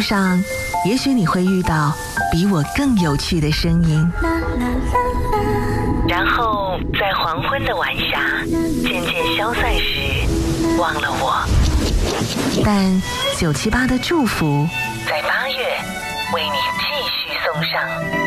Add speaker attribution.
Speaker 1: 上，也许你会遇到比我更有趣的声音。然后在黄昏的晚霞渐渐消散时，忘了我。但978的祝福在8月为你继续送上。